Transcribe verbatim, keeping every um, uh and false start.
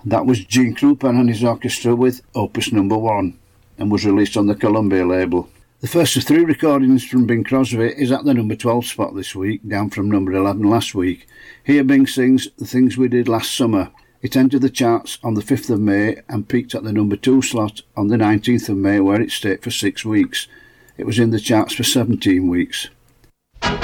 That was Gene Krupa and his orchestra with Opus Number One, and was released on the Columbia label. The first of three recordings from Bing Crosby is at the number twelve spot this week, down from number eleven last week. Here Bing sings The Things We Did Last Summer. It entered the charts on the fifth of May and peaked at the number two slot on the nineteenth of May, where it stayed for six weeks. It was in the charts for seventeen weeks.